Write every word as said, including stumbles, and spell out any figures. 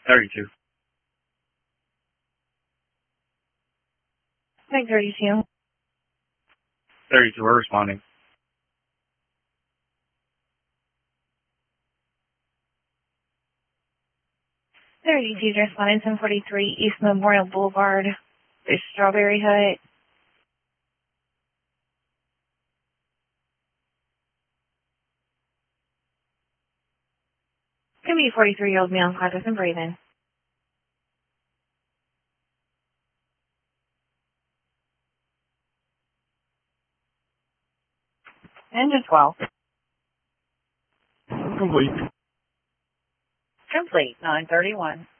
thirty-two. Like thirty-two. thirty-two, we're responding. thirty-two, responding ten forty-three East Memorial Boulevard. There's Strawberry Hut. Could be a forty-three-year-old male conscious and breathing. Engine twelve. Complete. Complete, nine thirty-one.